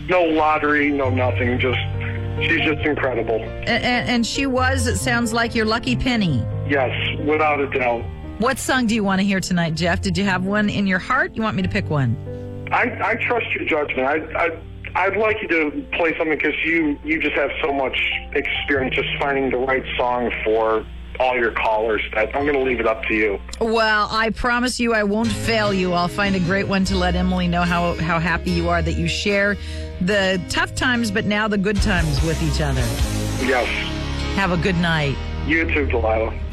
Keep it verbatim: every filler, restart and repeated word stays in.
no lottery, no nothing. Just she's just incredible. And, and she was, it sounds like, your lucky penny. Yes, without a doubt. What song do you want to hear tonight, Jeff? Did you have one in your heart? You want me to pick one? I, I trust your judgment. I, I, I'd like you to play something because you, you just have so much experience just finding the right song for all your callers that I'm going to leave it up to you. Well, I promise you I won't fail you. I'll find a great one to let Emily know how, how happy you are that you share the tough times, but now the good times with each other. Yes. Have a good night. You too, Delilah.